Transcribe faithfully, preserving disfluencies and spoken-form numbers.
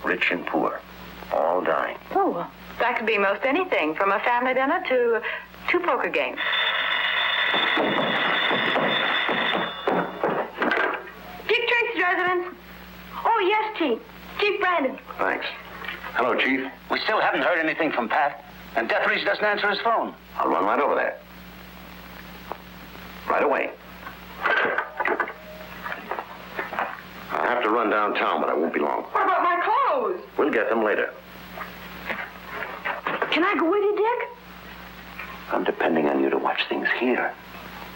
rich and poor, all dine. Oh, well, that could be most anything, from a family dinner to two poker games. Dick Tracy's residence. Oh, yes, Chief. Chief Brandon. Thanks. Hello, Chief. We still haven't heard anything from Pat, and Deathridge doesn't answer his phone. I'll run right over there. Right away. I'll have to run downtown, but I won't be long. What about my clothes? We'll get them later. Can I go with you, Dick? I'm depending on you to watch things here.